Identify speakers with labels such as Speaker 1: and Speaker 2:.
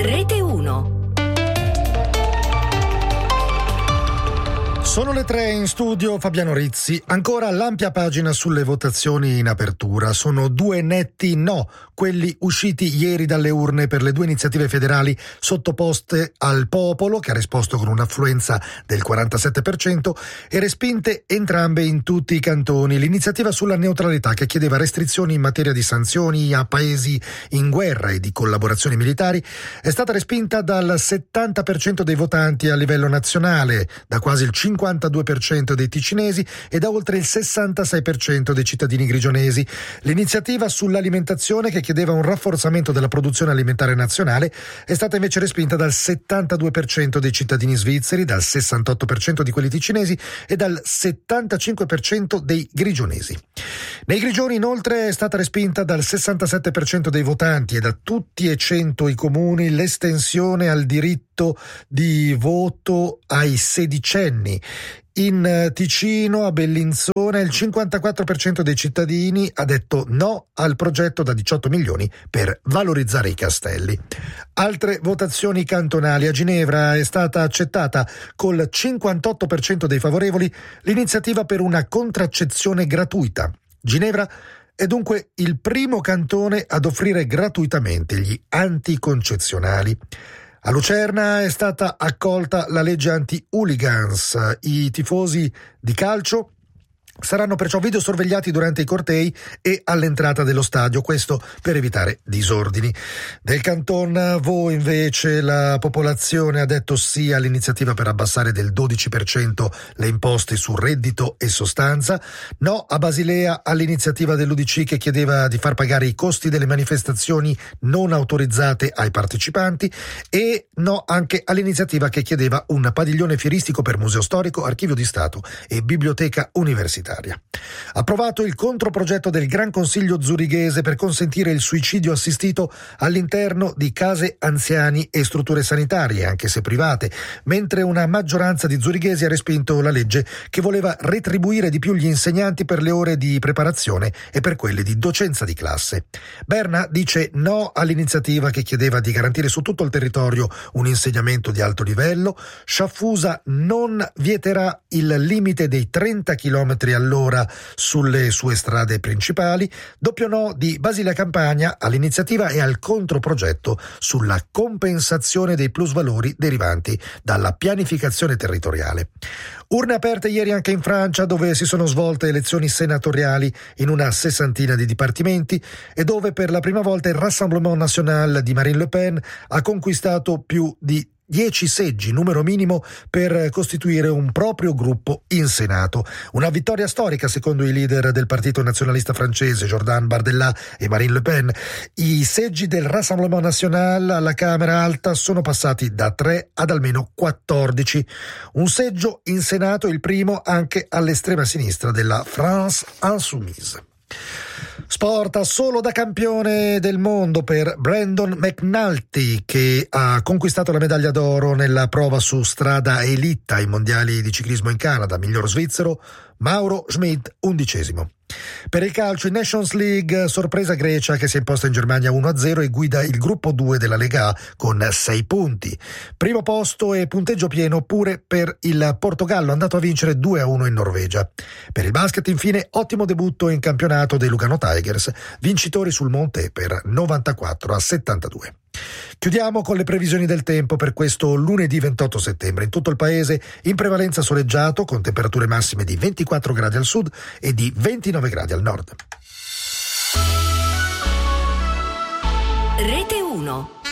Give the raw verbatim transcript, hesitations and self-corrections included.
Speaker 1: Rete uno.
Speaker 2: Sono le tre, in studio Fabiano Rizzi. Ancora l'ampia pagina sulle votazioni in apertura. Sono due netti no, quelli usciti ieri dalle urne per le due iniziative federali sottoposte al popolo, che ha risposto con un'affluenza del quarantasette per cento, e respinte entrambe in tutti i cantoni. L'iniziativa sulla neutralità, che chiedeva restrizioni in materia di sanzioni a paesi in guerra e di collaborazioni militari, è stata respinta dal settanta per cento dei votanti a livello nazionale, da quasi il cinquantadue per cento dei ticinesi e da oltre il sessantasei per cento dei cittadini grigionesi. L'iniziativa sull'alimentazione, che chiedeva un rafforzamento della produzione alimentare nazionale, è stata invece respinta dal settantadue per cento dei cittadini svizzeri, dal sessantotto per cento di quelli ticinesi e dal settantacinque per cento dei grigionesi. Nei Grigioni, inoltre, è stata respinta dal sessantasette per cento dei votanti e da tutti e cento i comuni l'estensione al diritto di voto ai sedicenni. In Ticino, a Bellinzona, il cinquantaquattro per cento dei cittadini ha detto no al progetto da diciotto milioni per valorizzare i castelli. Altre votazioni cantonali. A Ginevra è stata accettata col cinquantotto per cento dei favorevoli l'iniziativa per una contraccezione gratuita. Ginevra è dunque il primo cantone ad offrire gratuitamente gli anticoncezionali. A Lucerna è stata accolta la legge anti-hooligans. I tifosi di calcio saranno perciò videosorvegliati durante i cortei e all'entrata dello stadio, questo per evitare disordini. Nel canton Vaud, invece, la popolazione ha detto sì all'iniziativa per abbassare del dodici per cento le imposte su reddito e sostanza, no a Basilea all'iniziativa dell'U D C che chiedeva di far pagare i costi delle manifestazioni non autorizzate ai partecipanti, e no anche all'iniziativa che chiedeva un padiglione fieristico per museo storico, archivio di Stato e biblioteca universitaria. Approvato il controprogetto del Gran Consiglio zurighese per consentire il suicidio assistito all'interno di case anziani e strutture sanitarie, anche se private, mentre una maggioranza di zurighesi ha respinto la legge che voleva retribuire di più gli insegnanti per le ore di preparazione e per quelle di docenza di classe. Berna dice no all'iniziativa che chiedeva di garantire su tutto il territorio un insegnamento di alto livello. Sciaffusa non vieterà il limite dei trenta chilometri all'ora sulle sue strade principali. Doppio no di Basilea Campania all'iniziativa e al controprogetto sulla compensazione dei plusvalori derivanti dalla pianificazione territoriale. Urne aperte ieri anche in Francia, dove si sono svolte elezioni senatoriali in una sessantina di dipartimenti e dove per la prima volta il Rassemblement National di Marine Le Pen ha conquistato più di dieci seggi, numero minimo per costituire un proprio gruppo in Senato. Una vittoria storica secondo i leader del partito nazionalista francese Jordan Bardella e Marine Le Pen. I seggi del Rassemblement National alla Camera Alta sono passati da tre ad almeno quattordici. Un seggio in Senato, il primo anche all'estrema sinistra della France Insoumise. Sport, solo da campione del mondo per Brandon McNulty, che ha conquistato la medaglia d'oro nella prova su strada elite ai mondiali di ciclismo in Canada. Miglior svizzero Mauro Schmid, undicesimo. Per il calcio, in Nations League, sorpresa Grecia che si è imposta in Germania uno a zero e guida il gruppo due della Lega A con sei punti. Primo posto e punteggio pieno pure per il Portogallo, andato a vincere due a uno in Norvegia. Per il basket, infine, ottimo debutto in campionato dei Lugano Tigers, vincitori sul monte per novantaquattro a settantadue. Chiudiamo con le previsioni del tempo per questo lunedì ventotto settembre. In tutto il paese in prevalenza soleggiato, con temperature massime di ventiquattro gradi al sud e di ventinove gradi al nord.
Speaker 1: Rete uno.